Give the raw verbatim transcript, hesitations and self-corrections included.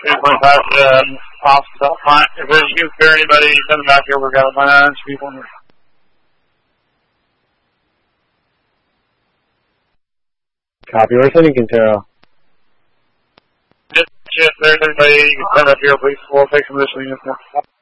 two point five um, off up front. If there's you hear anybody coming back here, we've got a bunch of people in here. Copy. We're sending Quintero. Just, if there's anybody you can send up here, please. We'll take some positioning.